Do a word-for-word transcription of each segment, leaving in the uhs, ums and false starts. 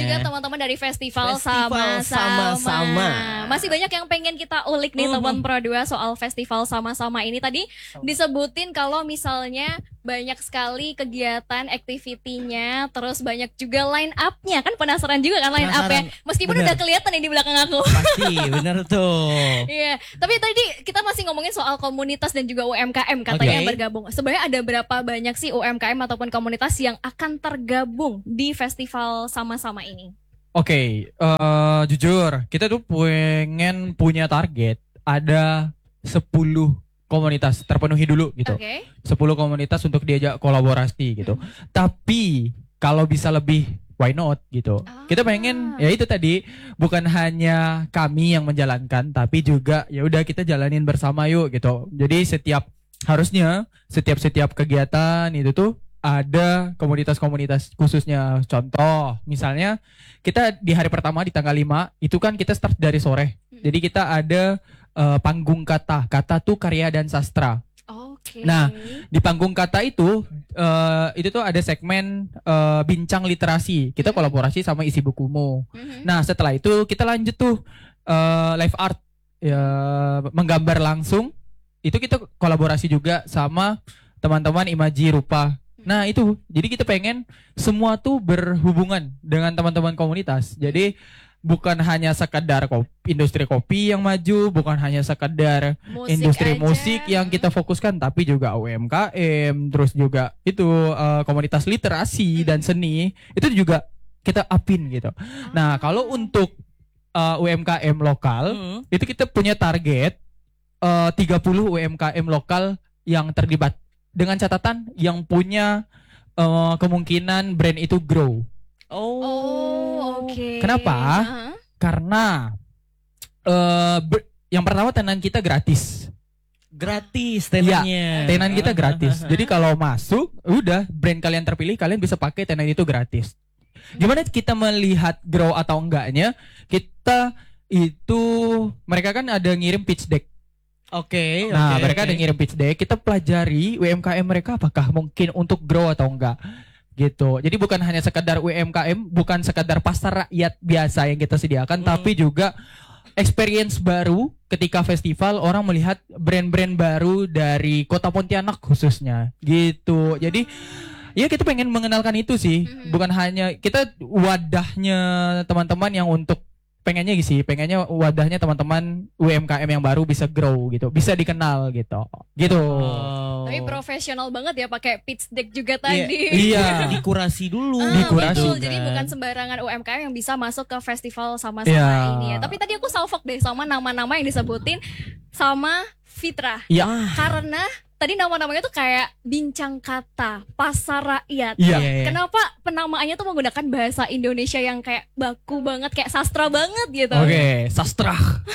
juga teman-teman dari festival, Festival sama-sama. sama-sama. Masih banyak yang pengen kita ulik nih Mhm. teman Pro dua soal festival sama-sama ini. Tadi disebutin kalau misalnya banyak sekali kegiatan, aktivitinya, terus banyak juga line up-nya. Kan penasaran juga kan line up-nya. Penasaran. Meskipun Bener. udah kelihatan nih di belakang aku. Pasti, bener tuh. Iya, tapi tadi kita masih ngomongin soal komunitas dan juga U M K M katanya Oke. yang bergabung. Sebenarnya ada berapa banyak sih U M K M ataupun komunitas yang akan tergabung di festival sama-sama ini? Oke, eh, jujur kita tuh pengen punya target ada sepuluh komunitas terpenuhi dulu gitu. Oke. sepuluh komunitas untuk diajak kolaborasi gitu. Tapi kalau bisa lebih, why not gitu. Ah. Kita pengen ya itu tadi bukan hanya kami yang menjalankan tapi juga ya udah kita jalanin bersama yuk gitu. Jadi setiap harusnya setiap setiap kegiatan itu tuh ada komunitas-komunitas khususnya. Contoh misalnya kita di hari pertama di tanggal lima itu kan kita start dari sore. Jadi kita ada eh, panggung kata. Kata tuh karya dan sastra. Oke. Nah, di panggung kata itu eh, itu tuh ada segmen eh, bincang literasi. Kita kolaborasi sama isi bukumu. Mhm. Nah, setelah itu kita lanjut tuh eh, live art ya, menggambar langsung. Itu kita kolaborasi juga sama teman-teman Imaji Rupa. Nah, itu. Jadi kita pengen semua tuh berhubungan dengan teman-teman komunitas. Jadi bukan hanya sekedar kopi, industri kopi yang maju, bukan hanya sekedar Musik industri aja. musik yang kita fokuskan, tapi juga U M K M, terus juga itu eh, komunitas literasi dan seni itu juga kita upin gitu. Nah, kalau untuk eh, U M K M lokal Hmm. itu kita punya target eh, tiga puluh U M K M lokal yang terlibat dengan catatan yang punya eh, kemungkinan brand itu grow. Oh, oke. Kenapa? Aha. Karena eh ber- yang pertama tenan kita gratis. Gratis Iya, tenannya. tenan kita gratis. Jadi kalau masuk, udah brand kalian terpilih, kalian bisa pakai tenan itu gratis. Gimana kita melihat grow atau enggaknya? Kita itu mereka kan ada ngirim pitch deck. Oke, Nah, oke, mereka oke. ada ngirim pitch deck. Kita pelajari U M K M mereka apakah mungkin untuk grow atau enggak. Gitu. Jadi bukan hanya sekedar U M K M, bukan sekedar pasar rakyat biasa yang kita sediakan, Hmm. tapi juga experience baru ketika festival orang melihat brand-brand baru dari Kota Pontianak khususnya. Gitu. Jadi ya kita pengen mengenalkan itu sih, Mhm. bukan hanya kita wadahnya teman-teman yang untuk pengennya sih, pengennya wadahnya teman-teman U M K M yang baru bisa grow gitu, bisa dikenal gitu. Gitu. Oh. Tapi profesional banget ya pakai pitch deck juga Iya, tadi. Iya. Dikurasi dulu. Ah, Dikurasi. betul. Kan. Jadi bukan sembarangan U M K M yang bisa masuk ke festival sama-sama Iya. ini ya. Tapi tadi aku salfok deh sama nama-nama yang disebutin sama Fitra. Iya. Karena tadi nama-namanya tuh kayak bincang kata, pasar rakyat. Iya. Iya, iya. Kenapa penamaannya tuh menggunakan bahasa Indonesia yang kayak baku banget, kayak sastra banget gitu? Oke, sastra.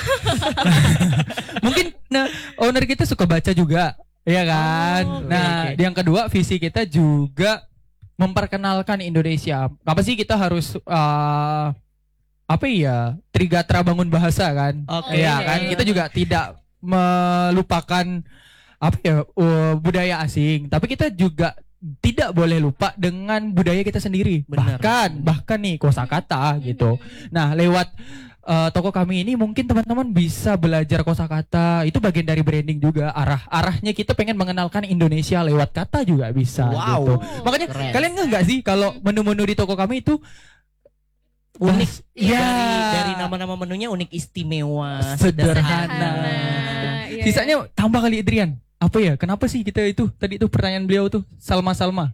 Mungkin nah, owner kita suka baca juga, ya kan? Oh, oke, nah, oke. yang kedua visi kita juga memperkenalkan Indonesia. Apa sih kita harus eh, apa ya? Trigatra bangun bahasa kan? Oke. Iya kan? Kita juga tidak melupakan apa ya uh, budaya asing, tapi kita juga tidak boleh lupa dengan budaya kita sendiri. Benar. Bahkan bahkan nih kosakata gitu. Nah, lewat uh, toko kami ini mungkin teman-teman bisa belajar kosakata. Itu bagian dari branding juga. Arah arahnya kita pengen mengenalkan Indonesia lewat kata juga bisa Wow. gitu. Makanya Keren. kalian nggak nggak sih kalau menu-menu di toko kami itu Unik. Ya. Dari, dari nama-nama menunya unik, istimewa, Sederhana. Iya, Sisanya tambah kali Adrian. Apa ya? Kenapa sih kita itu tadi itu pertanyaan beliau tuh Salma Salma.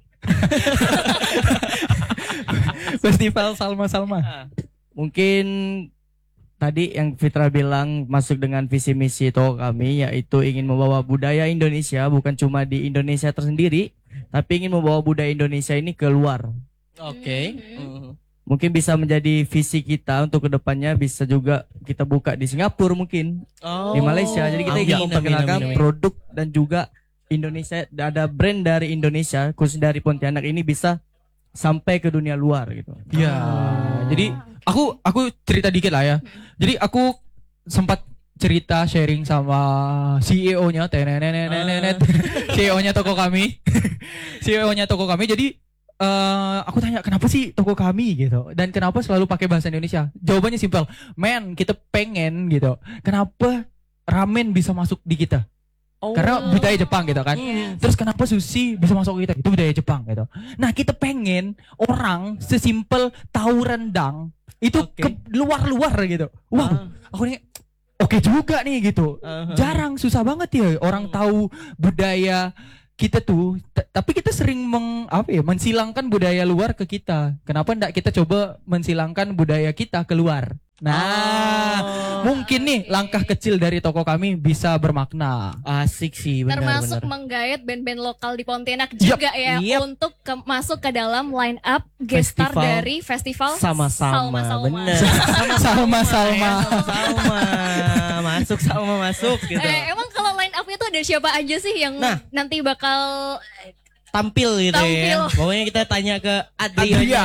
Festival Salma Salma. Mungkin tadi yang Fitra bilang masuk dengan visi misi toko kami, yaitu ingin membawa budaya Indonesia bukan cuma di Indonesia tersendiri, tapi ingin membawa budaya Indonesia ini keluar. Oke. Mhm. Mungkin bisa menjadi visi kita untuk kedepannya, bisa juga kita buka di Singapura mungkin, di Malaysia. Jadi kita ingin Amin, memperkenalkan amin, amin, amin. produk dan juga Indonesia, ada brand dari Indonesia khusus dari Pontianak ini bisa sampai ke dunia luar gitu. Iya. Jadi aku aku cerita dikit lah ya. Jadi aku sempat cerita sharing sama C E O-nya, tenenenenenet, C E O-nya toko kami, C E O-nya toko kami. Jadi eh aku tanya kenapa sih toko kami gitu dan kenapa selalu pakai bahasa Indonesia? Jawabannya simpel, men kita pengen gitu. Kenapa ramen bisa masuk di kita? Oh. Karena budaya Jepang gitu kan. Hmm. Terus kenapa sushi bisa masuk ke kita? Itu budaya Jepang gitu. Nah kita pengen orang sesimpel tahu rendang itu Oke. ke luar-luar gitu. Wow, Ah. aku nih oke juga nih gitu. Uh-huh. Jarang, susah banget ya orang Hmm. tahu budaya kita tuh. T- tapi kita sering meng apa ya, mensilangkan budaya luar ke kita. Kenapa enggak kita coba mensilangkan budaya kita keluar? Nah, Oh. mungkin nih langkah kecil dari toko kami bisa bermakna. Asik sih, Termasuk benar-benar. menggait band-band lokal di Pontianak Yap, juga ya yap. untuk ke- masuk ke dalam line up guest star Festival dari festival Sama-sama, Salma-Salma. bener. Salma Salma. Sama, masuk sama masuk gitu. Eh, emang kalau line up-nya tuh ada siapa aja sih yang Nah. nanti bakal Tampil gitu Tampil. ya. Pokoknya kita tanya ke Adria. Adria.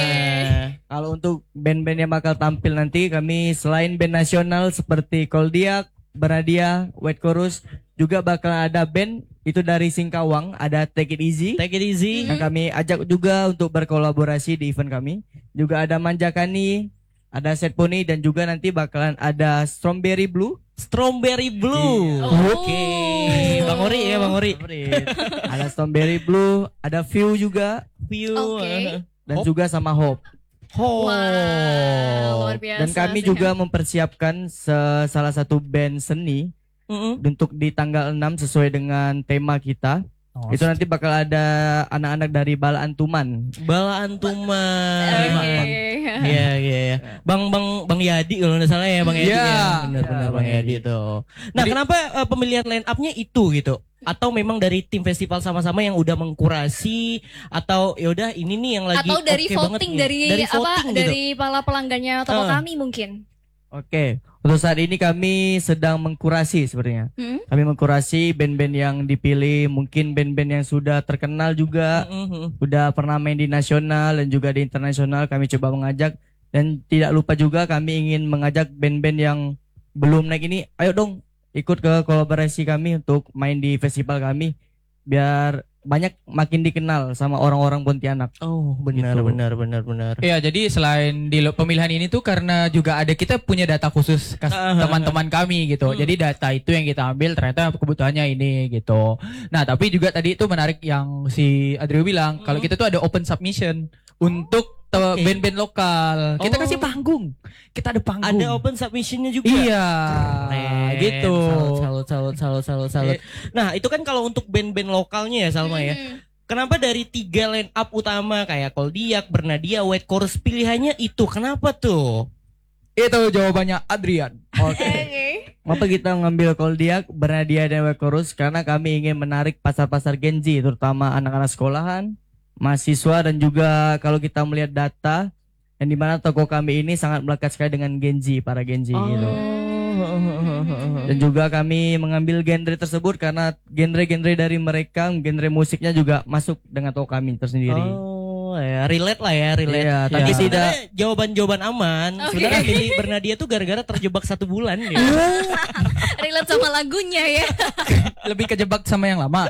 Kalau untuk band-band yang bakal tampil nanti, kami selain band nasional seperti Koldiak, Beradia, White Chorus, juga bakal ada band itu dari Singkawang, ada Take It Easy. Take it easy. Yang kami ajak juga untuk berkolaborasi di event kami. Juga ada Manjakani, ada Set Pony, dan juga nanti bakalan ada Strawberry Blue. Strawberry Blue. Oh. Oke. Bang Ori ya, Bang Ori. Ada Strawberry Blue, ada View juga, View. Oke. dan Hope. juga sama Hope. Oh. Wow, luar biasa. Dan kami sih. juga mempersiapkan se- salah satu band seni Mm-mm. untuk di tanggal enam sesuai dengan tema kita. Oh, Itu nanti bakal ada anak-anak dari Balaan Tuman. Balaan Tuman. Oke. Iya, iya, iya. Bang Bang Bang Yadi kalau nggak salah ya, Bang Yadi Iya. ya. Benar-benar Iya, Bang Bang Yadi Yadi. tuh. Nah, Jadi- kenapa eh, pemilihan line up-nya itu gitu? Atau memang dari tim festival sama-sama yang udah mengkurasi atau ya udah ini nih yang lagi Atau dari oke banget voting nih. dari, dari apa voting gitu. dari para pelanggannya toko Ah. kami mungkin. Oke, untuk saat ini kami sedang mengkurasi sebenarnya. Hmm? Kami mengkurasi band-band yang dipilih, mungkin band-band yang sudah terkenal juga, Mm-mm. udah pernah main di nasional dan juga di internasional. Kami coba mengajak, dan tidak lupa juga kami ingin mengajak band-band yang belum naik ini, ayo dong ikut ke kolaborasi kami untuk main di festival kami, biar banyak makin dikenal sama orang-orang Pontianak. Oh, benar Gitu. benar benar benar. Iya, jadi selain di lo- pemilihan ini tuh karena juga ada kita punya data khusus kas- Ah, teman-teman kami gitu. Hmm. Jadi data itu yang kita ambil ternyata kebutuhannya ini gitu. Nah, tapi juga tadi itu menarik yang si Adrio bilang Hmm. kalau kita tuh ada open submission untuk te- Oke. band-band lokal. Kita Oh. kasih panggung. Kita ada panggung. Ada open submissionnya juga. Iya, Keren. gitu. Salut, salut, salut, salut, salut. Nah, itu kan kalau untuk band-band lokalnya ya, Salma ya. Hmm. Kenapa dari tiga line up utama kayak Koldiak, Bernadia, White Chorus pilihannya itu? Kenapa tuh? Itu jawabannya Adrian. Oke. Kenapa kita ngambil Koldiak, Bernadia, dan White Chorus? Karena kami ingin menarik pasar-pasar Gen Z, terutama anak-anak sekolahan, mahasiswa, dan juga kalau kita melihat data, yang dimana toko kami ini sangat melekat sekali dengan Gen Z, para Gen Z gitu. Dan juga kami mengambil genre tersebut karena genre-genre dari mereka, genre musiknya juga masuk dengan toko kami tersendiri. Oh, ya, relate lah ya, relate. Iya, Tapi tapi tidak tidak jawaban-jawaban aman. Oke. Sebenarnya milih Bernadia tuh gara-gara terjebak satu bulan ya. Relate sama lagunya ya. Lebih kejebak sama yang lama.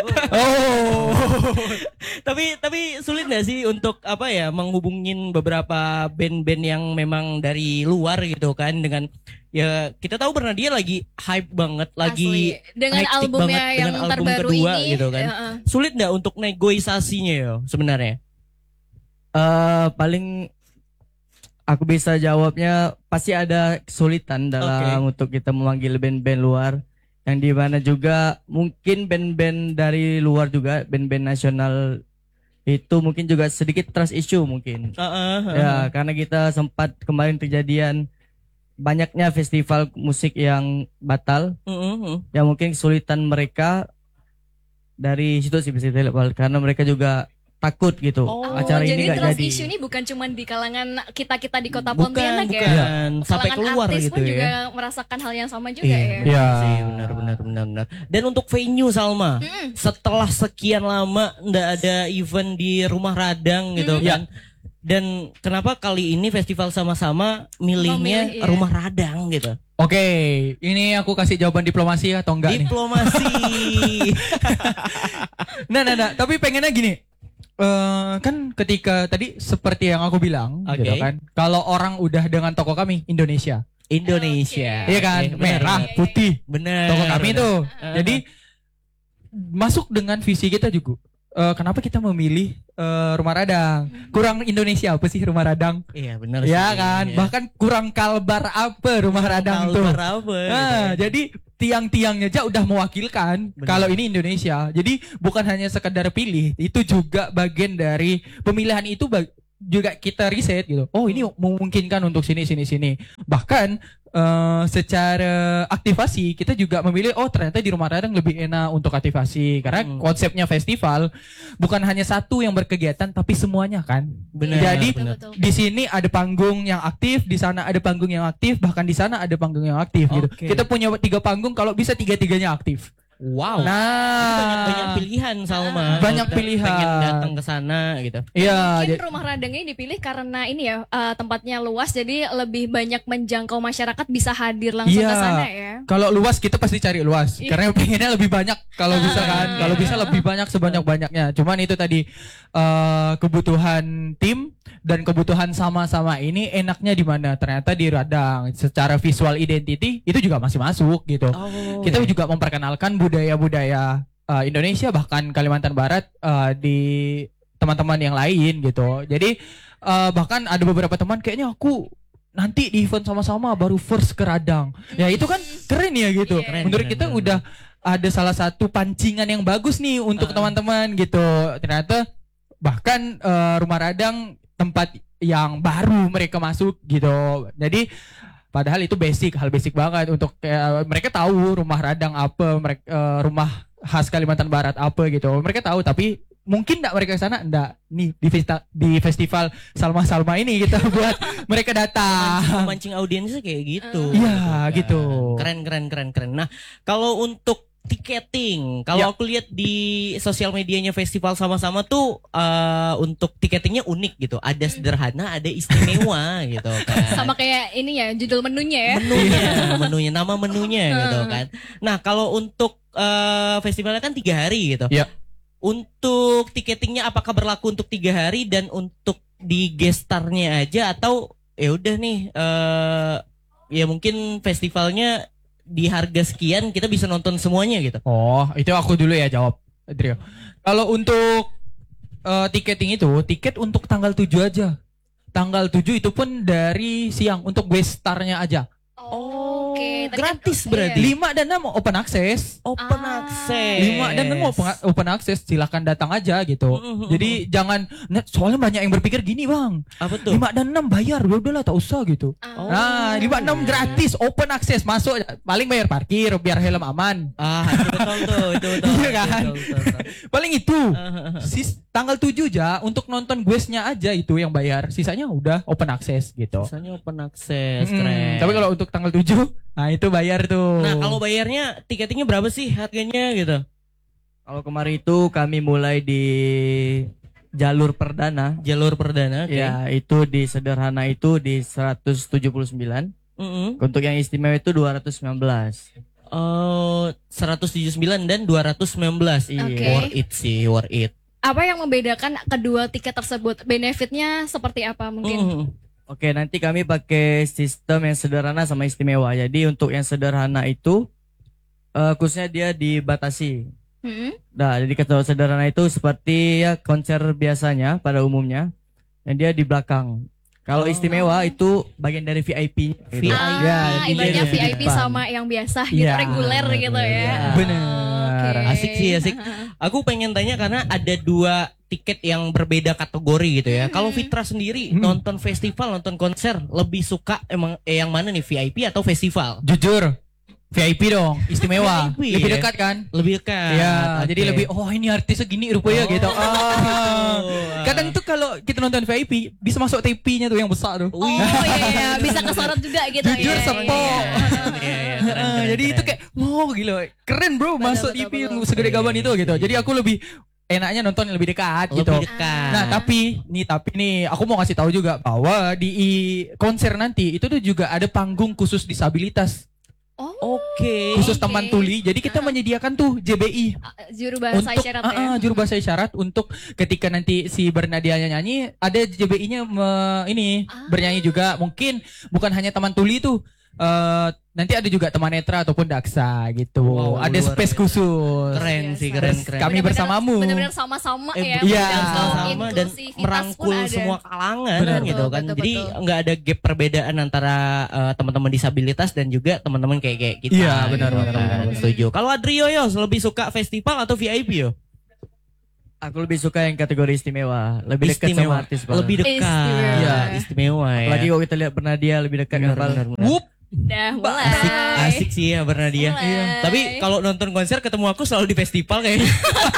Oh. tapi tapi sulit nggak sih untuk apa ya menghubungin beberapa band-band yang memang dari luar gitu kan dengan ya kita tahu Bernadia lagi hype banget, lagi Asli. Dengan hektik albumnya banget yang dengan album terbaru kedua ini gitu kan. ya, uh. Sulit nggak untuk negosiasinya ya sebenarnya? eh paling aku bisa jawabnya pasti ada kesulitan dalam untuk kita memanggil band-band luar, yang dimana juga mungkin band-band dari luar juga band-band nasional itu mungkin juga sedikit trust issue mungkin. Heeh, heeh. Ya, karena kita sempat kemarin kejadian banyaknya festival musik yang batal, Heeh, heeh. ya mungkin kesulitan mereka dari situ sih bisa dilihat, karena mereka juga takut gitu Oh, acara jadi ini nggak trust jadi. issue ini bukan cuma di kalangan kita-kita di kota Bukan, Pontianak ya. bukan. Sampai Kalangan keluar artis gitu pun ya. juga merasakan hal yang sama juga Iya, ya. benar Ya. sih, benar benar benar benar. Dan untuk venue Salma, Mm-mm. setelah sekian lama ndak ada event di Rumah Radang gitu Mm. kan. Dan kenapa kali ini festival sama-sama milihnya Memilih, iya. Rumah Radang gitu? Oke, ini aku kasih jawaban diplomasi atau enggak nih? Diplomasi. Nah, nah, nah, tapi pengennya gini. eh, kan ketika tadi seperti yang aku bilang, Oke. gitu kan. Kalau orang udah dengan toko kami Indonesia, Indonesia. iya kan, Oke, benar, merah, benar. putih, Benar. toko kami benar. tuh. Uh-huh. Jadi masuk dengan visi kita juga. Eh, kenapa kita memilih eh, Rumah Radang? Kurang Indonesia apa sih Rumah Radang? Iya benar Ya sih, kan, iya. bahkan kurang kalbar apa Rumah Radang tuh. Kalbar apa, gitu Nah, ya. jadi tiang-tiangnya aja udah mewakilkan Benar. kalau ini Indonesia. Jadi bukan hanya sekedar pilih, itu juga bagian dari pemilihan itu bag- juga kita riset gitu. Oh, ini memungkinkan untuk sini sini sini. Bahkan eh, secara aktivasi kita juga memilih oh ternyata di Rumah Radang lebih enak untuk aktivasi karena Hmm. konsepnya festival bukan hanya satu yang berkegiatan tapi semuanya kan. Benar, Jadi benar. Betul. di sini ada panggung yang aktif, di sana ada panggung yang aktif, bahkan di sana ada panggung yang aktif gitu. Oke. Kita punya tiga panggung, kalau bisa tiga-tiganya aktif. Wow. Nah, banyak banyak pilihan Salma. Banyak Kalau pilihan. Pengen datang ke sana gitu. Iya, Mungkin jadi- Rumah Radang ini dipilih karena ini ya eh, tempatnya luas jadi lebih banyak menjangkau masyarakat bisa hadir langsung Iya. ke sana ya. kalau luas kita pasti cari luas, Iya. karena pengennya lebih banyak kalau bisa kan. Ah. Kalau bisa lebih banyak sebanyak-banyaknya. Cuman itu tadi eh, kebutuhan tim dan kebutuhan sama-sama ini enaknya di mana? Ternyata di Radang. Secara visual identity itu juga masih masuk gitu. Oh. Kita juga memperkenalkan budaya-budaya uh, Indonesia bahkan Kalimantan Barat uh, di teman-teman yang lain gitu. Jadi uh, bahkan ada beberapa teman kayaknya aku nanti di event sama-sama baru first ke Radang. Ya itu kan keren ya gitu. Iya. Keren, Menurut keren, kita keren. udah ada salah satu pancingan yang bagus nih untuk Ah. teman-teman gitu. Ternyata bahkan uh, Rumah Radang tempat yang baru mereka masuk gitu. Jadi padahal itu basic, hal basic banget untuk kayak mereka tahu Rumah Radang apa, mereka eh, rumah khas Kalimantan Barat apa gitu. Mereka tahu tapi mungkin enggak mereka ke sana enggak. Nih di festa, di festival Salma-Salma ini kita buat mereka datang. Memancing audiensnya kayak gitu. Iya, kan. gitu. Keren keren keren keren. Nah, kalau untuk tiketing, kalau Ya. aku lihat di sosial medianya festival sama-sama tuh eh, untuk tiketingnya unik gitu. Ada sederhana, ada istimewa gitu kan. Sama kayak ini ya judul menunya ya. menunya, menunya, nama menunya gitu kan. Nah, kalau untuk eh, festivalnya kan tiga hari gitu. Ya. Untuk tiketingnya apakah berlaku untuk tiga hari dan untuk di gestarnya aja atau ya udah nih eh ya mungkin festivalnya di harga sekian kita bisa nonton semuanya gitu. Oh, itu aku dulu ya jawab, Adrio. Kalau untuk eh, tiketing itu, tiket untuk tanggal tujuh aja. Tanggal tujuh itu pun dari siang untuk guest-starnya aja. Oh, Oke, tadi kan- gratis berarti. iya. lima dan enam open access. Open Ah. access. lima dan enam open, open access, silahkan datang aja gitu. Mm-mm. Jadi jangan, nah, soalnya banyak yang berpikir gini bang, Apa tuh? lima dan enam bayar, ya udahlah tak usah gitu. Ah. Nah, lima enam gratis, open access, masuk aja. Paling bayar parkir biar helm aman. Ah, itu betul tuh, itu betul. Iya kan? Betul, betul, betul. Paling itu. Ah, Sis, tanggal tujuh aja untuk nonton guestnya aja itu yang bayar. Sisanya udah open access gitu. Biasanya open access, Mm, keren. tapi kalau untuk tanggal tujuh, nah itu bayar tuh. Nah, kalau bayarnya tiketingnya berapa sih harganya gitu? Kalau kemarin itu kami mulai di jalur perdana. Jalur perdana, oke. Ya, itu di sederhana itu di seratus tujuh puluh sembilan. Mm-mm. Untuk yang istimewa itu dua ratus sembilan belas. Oh, seratus tujuh puluh sembilan dan dua ratus sembilan belas. Iya. Oke. Worth it sih, worth it. Apa yang membedakan kedua tiket tersebut? Benefitnya seperti apa mungkin? Mm. Oke, nanti kami pakai sistem yang sederhana sama istimewa. Jadi untuk yang sederhana itu eh, khususnya dia dibatasi. Hmm? Nah, jadi kalau sederhana itu seperti ya konser biasanya pada umumnya. Yang dia di belakang. Kalau Oh. istimewa itu bagian dari V I P. V I P. Ah, Ya, jadi ibaratnya dia V I P di depan. sama yang biasa gitu, Ya, reguler gitu ya. ya. Bener. Oke. Asik sih, asik. Aku pengen tanya karena ada dua tiket yang berbeda kategori gitu ya. Kalau Fitra sendiri Hmm. nonton festival, nonton konser, lebih suka emang eh, yang mana nih, V I P atau festival? Jujur, V I P dong, istimewa. V I P, Lebih ya? dekat kan? Lebih dekat. Ya, Oke. jadi lebih oh ini artisnya gini rupanya Oh, gitu. Ah. gitu. Kadang tuh kalau kita nonton V I P bisa masuk T V-nya tuh yang besar tuh. Oh iya, iya, bisa kesorot juga gitu. Jujur, ya. sepo. Iya. Iya, iya, keren, Ah, keren, jadi keren. itu kayak wow gila, keren bro Betul, masuk betul, T V yang betul. segede gaban itu gitu. Iya, Jadi iya. aku lebih enaknya nonton yang lebih dekat gitu. Lebih dekat. Nah tapi nih tapi nih aku mau ngasih tahu juga bahwa di i- konser nanti itu tuh juga ada panggung khusus disabilitas. Oh, Oke. khusus Oke. teman tuli. Jadi kita Ah. menyediakan tuh J B I uh, juru bahasa untuk isyarat ah, ya. ah, juru bahasa isyarat untuk ketika nanti si Bernadia nyanyi ada J B I-nya me- ini Ah. bernyanyi juga. Mungkin bukan hanya teman tuli tuh. eh, nanti ada juga teman netra ataupun daksa gitu. Wow, ada luar space biasa. khusus. Keren Biasa. sih, keren keren. Kami Benar-benar- bersamamu. Benar-benar sama-sama Eh, ya. iya. menjaga sama dan inklusivitas merangkul pun ada. semua kalangan Benar. kan gitu Betul, kan. betul, Jadi betul. nggak ada gap perbedaan antara eh, teman-teman disabilitas dan juga teman-teman kayak kayak kita. Iya, benar, gitu benar, kan. benar, benar. Setuju. Kalau Adrio yo lebih suka festival atau V I P yo? Aku lebih suka yang kategori istimewa, lebih dekat sama artis Pal. Lebih dekat. Istimewa. Iya, istimewa ya. Apalagi kalau kita lihat Bernadia lebih dekat Benar, kan Pal. benar, benar. Wup. Dah mulai. Asik, asik sih ya Bernadia. Mulai. Iya. Tapi kalau nonton konser ketemu aku selalu di festival kayaknya.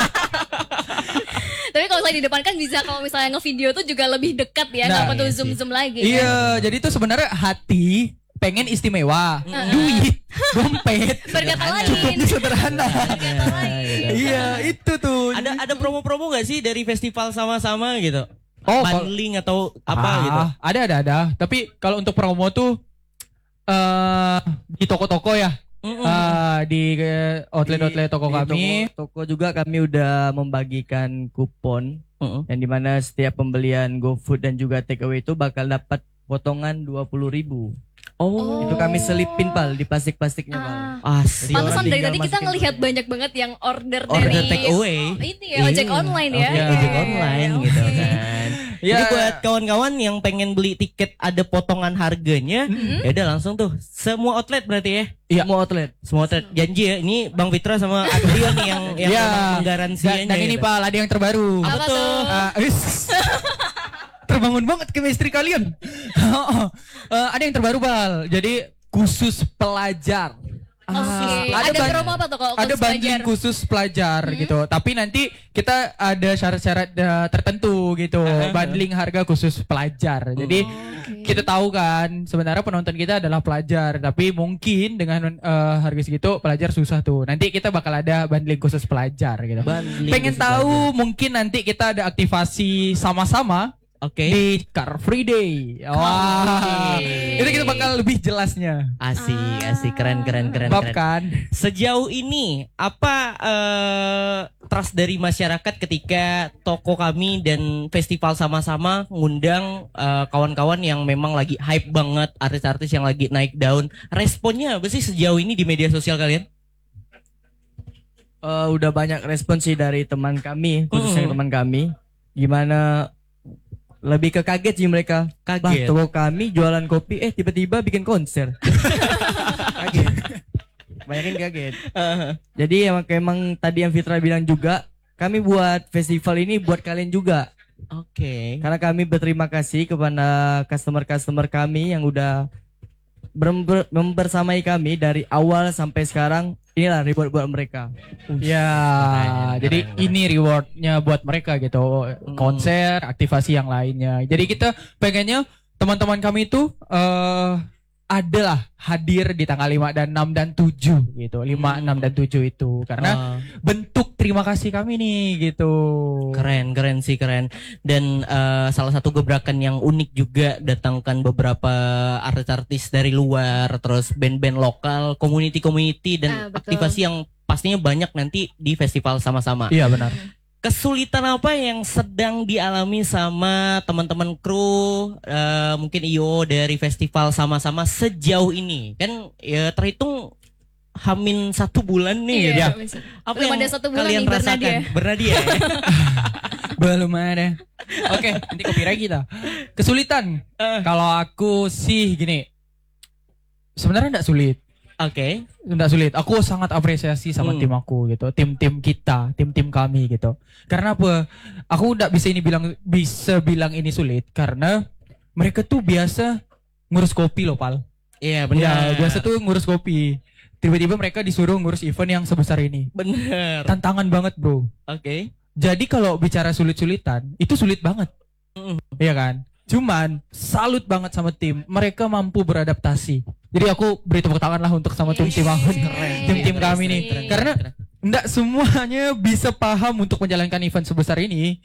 Tapi kalau saya di depan kan bisa kalau misalnya ngevideo tuh juga lebih dekat ya, Nah, nggak perlu iya sih. zoom zoom lagi. kan? Iya, jadi itu sebenarnya hati pengen istimewa, duit, dompet, Berkata cukup lain. sederhana. Berkata lain. Iya, itu tuh. Ada ada promo-promo nggak sih dari festival sama-sama gitu? Oh, kalau- Bundling atau apa Ah, gitu? Ada, ada, ada. Tapi kalau untuk promo tuh eh di toko-toko ya, Mm-mm. Ah, di eh, outlet-outlet toko Di kami. Toko, toko juga kami udah membagikan kupon Mm-mm. yang dimana setiap pembelian GoFood dan juga takeaway itu bakal dapat potongan dua puluh ribu. Oh, Itu kami selipin Pal di plastik-plastiknya Pal. Ah. asik. Jadi Pantesan orang dari tinggal tadi kita masukin ngelihat dulu. banyak banget yang order, Order dari take away. Oh, ini ya ojek Iya. online ya. Oke, ojek online Oke. gitu kan. Ya. Jadi buat kawan-kawan yang pengen beli tiket ada potongan harganya, ya udah langsung tuh semua outlet berarti ya. Iya. Semua outlet. Semua outlet janji ya. Ini Bang Fitra sama Adrio nih yang yang Iya. memang Dan, menggaransinya. dan ini gitu. Pak, ada yang terbaru. Apa Apa tuh? tuh? Ah, wis. Terbangun banget chemistry kalian. Eh, ada yang terbaru, Bal. Jadi khusus pelajar. Oke. Ah, Ada, ban- promo apa tuh kalau ada khusus bundling pelajar? khusus pelajar gitu. Tapi nanti kita ada syarat-syarat eh, tertentu gitu. Bundling harga khusus pelajar. Jadi Oke. kita tahu kan sebenarnya penonton kita adalah pelajar, tapi mungkin dengan eh, harga segitu pelajar susah tuh. Nanti kita bakal ada bundling khusus pelajar gitu. Bundling Pengen khusus tahu mungkin nanti kita ada aktivasi sama-sama Oke. di Car Free Day. Wah. Free. Itu kita bakal lebih jelasnya. Asik, Ah. asik, keren, keren, keren, Bab keren. kan? Sejauh ini apa eh, trust dari masyarakat ketika toko kami dan festival sama-sama ngundang eh, kawan-kawan yang memang lagi hype banget, artis-artis yang lagi naik daun. Responnya apa sih sejauh ini di media sosial kalian? Eh, udah banyak respon sih dari teman kami, khususnya Mm. teman kami. Gimana lebih ke kaget sih mereka. Bah, Kaget. toko kami jualan kopi, eh tiba-tiba bikin konser. Kaget. Banyakin kaget. Jadi emang, emang tadi yang Fitra bilang juga, kami buat festival ini buat kalian juga. Oke. Karena kami berterima kasih kepada customer-customer kami yang udah ber- membersamai kami dari awal sampai sekarang. Inilah reward buat mereka. Ya, Keren, jadi keren, ini rewardnya buat mereka gitu. Konser, aktivasi yang lainnya. Jadi kita pengennya teman-teman kami itu eh adalah hadir di tanggal lima dan enam dan tujuh gitu. lima, Hmm. enam dan tujuh itu karena Ah, bentuk terima kasih kami nih gitu. keren, keren sih keren. Dan eh, salah satu gebrakan yang unik juga datangkan beberapa artis-artis dari luar, terus band-band lokal, community-community dan Ah, betul. aktivasi yang pastinya banyak nanti di festival sama-sama. Iya benar. Kesulitan apa yang sedang dialami sama teman-teman kru eh, mungkin I O dari festival sama-sama sejauh ini? Kan ya terhitung hamin satu bulan nih. Iya, ya. bisa. Apa Belum yang ada satu bulan kalian nih, rasakan? Bernadia. Bernadia ya? Belum ada. Oke, nanti copyright kita. Kesulitan. Eh. Kalau aku sih gini. Sebenarnya enggak sulit. Oke. Enggak sulit. Aku sangat apresiasi sama Hmm. tim aku gitu. Tim-tim kita, tim-tim kami gitu. Karena apa? Aku enggak bisa ini bilang bisa bilang ini sulit karena mereka tuh biasa ngurus kopi loh, Pal. Iya Ya, benar. biasa tuh ngurus kopi. Tiba-tiba mereka disuruh ngurus event yang sebesar ini. Benar. Tantangan banget, Bro. Oke. Jadi kalau bicara sulit-sulitan, itu sulit banget. Mm. Iya kan? Cuman salut banget sama tim. Mereka mampu beradaptasi. Jadi aku beri tepuk tangan lah untuk sama tim-tim aku. Keren. Tim-tim Keren, kami nih. keren, Karena enggak semuanya bisa paham untuk menjalankan event sebesar ini. Mm.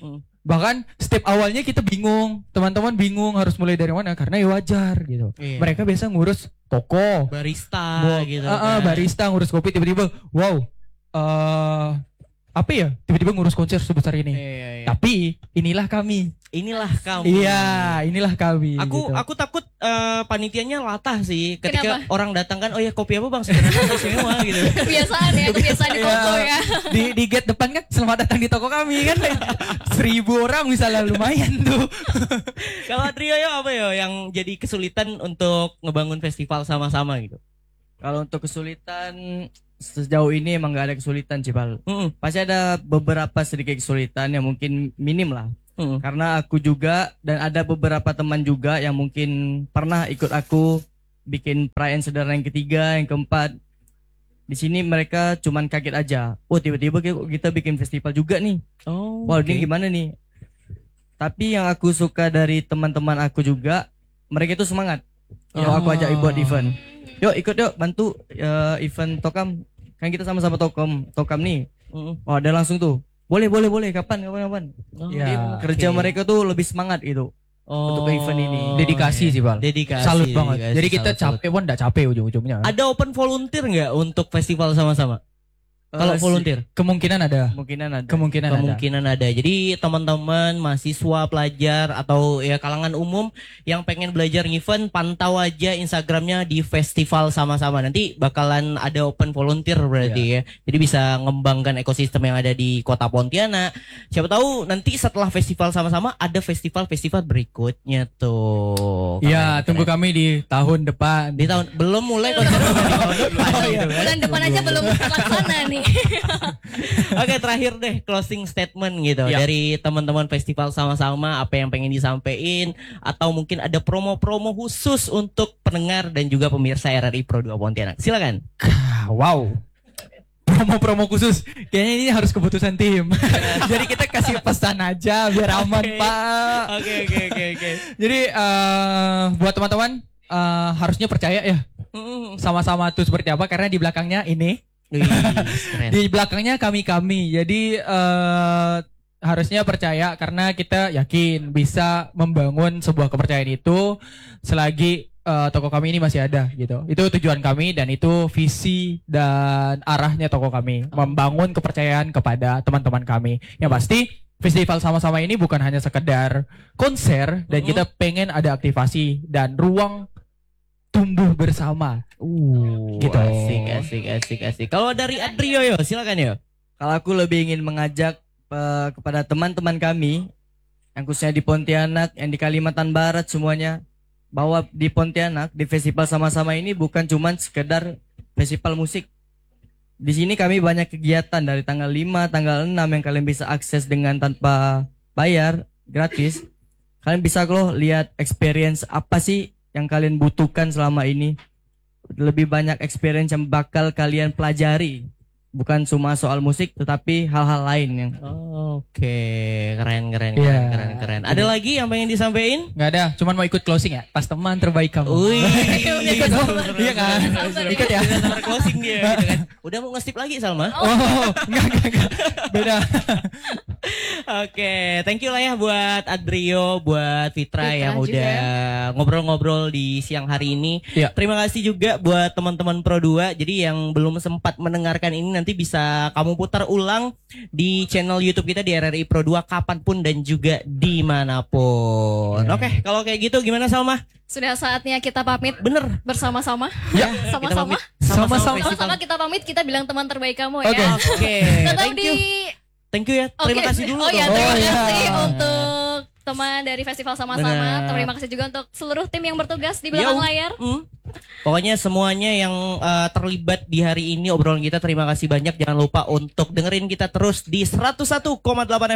Bahkan step awalnya kita bingung, teman-teman bingung harus mulai dari mana karena ya wajar gitu. Iya. Mereka biasa ngurus toko, barista Bo- gitu ah, ah, kan. barista ngurus kopi tiba-tiba, wow, eh apa ya? Tiba-tiba ngurus konser sebesar ini. Iya, iya. Tapi inilah kami. Inilah kamu. Iya, inilah kami. Aku gitu. aku takut eh, panitianya latah sih ketika Kenapa? orang datang kan, oh ya kopi apa bang sebenarnya semua gitu. Kebiasaan ya, kebiasaan di toko Iya. ya. di di gate depan kan selamat datang di toko kami kan seribu orang misalnya lumayan tuh. Kalau Trio ya apa ya yang jadi kesulitan untuk ngebangun festival sama-sama gitu? Kalau untuk kesulitan sejauh ini emang gak ada kesulitan Cipal. Mm-mm, Pasti ada beberapa sedikit kesulitan yang mungkin minim lah. mm-mm. Karena aku juga dan ada beberapa teman juga yang mungkin pernah ikut aku bikin perayaan sederhana yang ketiga, yang keempat. Di sini mereka cuman kaget aja. Oh tiba-tiba kok kita bikin festival juga nih. Oh, Wow oke. ini gimana nih? Tapi yang aku suka dari teman-teman aku juga, mereka itu semangat. Kalau aku ajak buat event. Yuk ikut yuk bantu eh, event Tokam. Kan kita sama-sama Tokam, Tokam nih. Mm-mm. Oh ada langsung tuh. Boleh boleh boleh kapan kapan kapan. Oh, Ya, Jadi oke. kerja mereka tuh lebih semangat gitu. Oh, untuk event ini. Dedikasi sih, Bang. Dedikasi. Salut banget. dedikasi, Jadi kita salut, salut. capek pun enggak capek ujung-ujungnya. Ada open volunteer nggak untuk festival sama-sama? Kalau Eh, si- volunteer? Kemungkinan ada. Kemungkinan ada. Kemungkinan, ada. Kemungkinan ada. Jadi teman-teman mahasiswa, pelajar atau ya kalangan umum yang pengen belajar event, pantau aja Instagramnya di festival sama-sama. Nanti bakalan ada open volunteer berarti ya. Jadi bisa ngembangkan ekosistem yang ada di Kota Pontianak. Siapa tahu nanti setelah festival sama-sama ada festival-festival berikutnya tuh. Iya, Keren, tunggu keren. kami di tahun depan. Di tahun belum mulai konser udah di tahun depan gitu kan. Bulan depan aja belum terlaksana nih. Oke, terakhir deh closing statement gitu Ya. dari teman-teman festival sama-sama, apa yang pengen disampaikan atau mungkin ada promo-promo khusus untuk pendengar dan juga pemirsa R R I Pro dua Pontianak. Silakan. Ah, wow. Promo-promo khusus. Kayaknya ini harus keputusan tim. Jadi kita kasih pesan aja biar aman, Oke. Pak. Oke, oke, oke, oke. Jadi eh, buat teman-teman eh, harusnya percaya ya Mm. sama-sama tuh seperti apa karena di belakangnya ini Wih, keren. di belakangnya kami-kami. Jadi eh, harusnya percaya karena kita yakin bisa membangun sebuah kepercayaan itu selagi eh, toko kami ini masih ada gitu. Itu tujuan kami dan itu visi dan arahnya toko kami, membangun kepercayaan kepada teman-teman kami. Yang pasti festival sama-sama ini bukan hanya sekedar konser dan Mhm. kita pengen ada aktivasi dan ruang tumbuh bersama. Uh, Gitu. asik, asik, asik, asik. Kalau dari Adrio yo, silakan yo. Kalau aku lebih ingin mengajak eh, kepada teman-teman kami yang khususnya di Pontianak, yang di Kalimantan Barat semuanya, bahwa di Pontianak di festival sama-sama ini bukan cuma sekedar festival musik. Di sini kami banyak kegiatan dari tanggal lima, tanggal enam yang kalian bisa akses dengan tanpa bayar, gratis. Kalian bisa loh lihat experience apa sih yang kalian butuhkan selama ini. Lebih banyak experience yang bakal kalian pelajari. Bukan cuma soal musik tetapi hal-hal lain yang Oke, keren, keren, keren, Iya. keren, keren. Ada lagi yang pengen disampaikan? Nggak ada, cuman mau ikut closing ya. Pas teman terbaik kamu. Wih, Ikut dong. Iya kan? Ikut ya. Udah sabar closing dia gitu kan. Udah mau nge-skip lagi Salma? Oh, enggak, enggak, enggak. Beda. Oke, thank you lah ya buat Adrio, buat Fitra, Fitra yang juga. udah ngobrol-ngobrol di siang hari ini. Iya. Terima kasih juga buat teman-teman Pro dua. Jadi yang belum sempat mendengarkan ini nanti bisa kamu putar ulang di channel YouTube kita di R R I Pro dua kapanpun dan juga dimanapun. Iya. Oke, kalau kayak gitu gimana Salma? Sudah saatnya kita pamit Bener. bersama-sama. Ya, Sama-sama. Sama-sama. festival. Sama-sama kita pamit, kita bilang teman terbaik kamu Oke. ya. Oke, Tetap thank di you. Thank you ya. Terima Oke. kasih dulu Oh ya, dong. terima Oh, ya. kasih untuk teman dari festival sama-sama. Benar. Terima kasih juga untuk seluruh tim yang bertugas di belakang Yo. layar. Hmm. Pokoknya semuanya yang uh, terlibat di hari ini obrolan kita terima kasih banyak. Jangan lupa untuk dengerin kita terus di seratus satu koma delapan